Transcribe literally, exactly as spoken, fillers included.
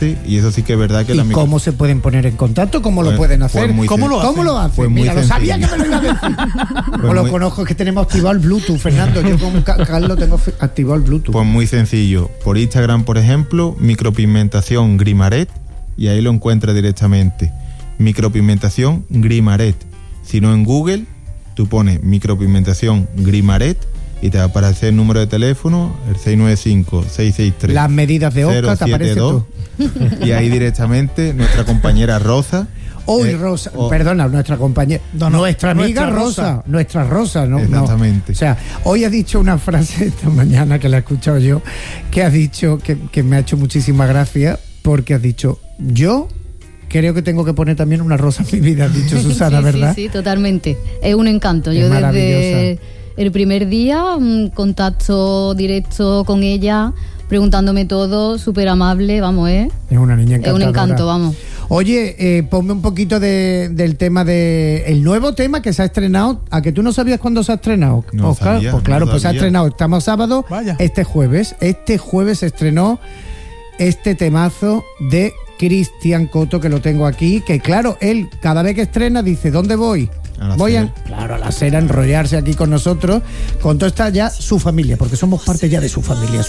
y eso sí que es verdad que ¿Y la micro... cómo se pueden poner en contacto? ¿Cómo Pues- lo pueden hacer? pues muy ¿Cómo, sen- lo ¿Cómo lo hacen? Pues muy Mira, lo sabía que sencillo. me lo iba a decir. Pues No lo muy- conozco, es que tenemos activado el Bluetooth, Fernando. Yo con Ca- Carlos tengo fi- activado el Bluetooth. Pues muy sencillo. Por Instagram, por ejemplo, micropigmentación Grimaret, y ahí lo encuentras directamente. Micropigmentación Grimaret. Si no, en Google, tú pones micropigmentación Grimaret y te va a aparecer el número de teléfono, el seis nueve cinco, seis seis tres. Las medidas de Oscar, te aparece tú. Y ahí directamente nuestra compañera Rosa. Uy, eh, Rosa, o- perdona, nuestra compañera, No, no, nuestra amiga nuestra Rosa, Rosa. nuestra Rosa, ¿no? Exactamente. No. O sea, hoy ha dicho una frase esta mañana que la he escuchado yo, que ha dicho, que, que me ha hecho muchísima gracia, porque has dicho, yo creo que tengo que poner también una rosa en mi vida, has dicho Susana, sí, ¿verdad? Sí, sí, totalmente. Es un encanto. Es Yo desde maravillosa. el primer día, un contacto directo con ella, preguntándome todo, súper amable, vamos, ¿eh? Es una niña Es encantadora. un encanto, vamos. Oye, eh, ponme un poquito de, del tema de el nuevo tema que se ha estrenado. ¿A que tú no sabías cuándo se ha estrenado, No Oscar? sabía, pues claro, no pues se ha sabía. estrenado. Estamos sábado, Vaya. este jueves. Este jueves se estrenó este temazo de Cristian Coto, que lo tengo aquí. Que claro, él cada vez que estrena dice, ¿dónde voy? A la Voy a, Cera. claro, a la Cera, a enrollarse aquí con nosotros, con toda esta ya su familia, porque somos parte ya de su familia.